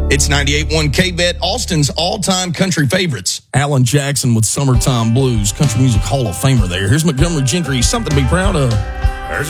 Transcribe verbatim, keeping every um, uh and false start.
It's ninety-eight point one K-Bet, Austin's all-time country favorites. Alan Jackson with Summertime Blues, Country Music Hall of Famer there. Here's Montgomery Gentry, something to be proud of.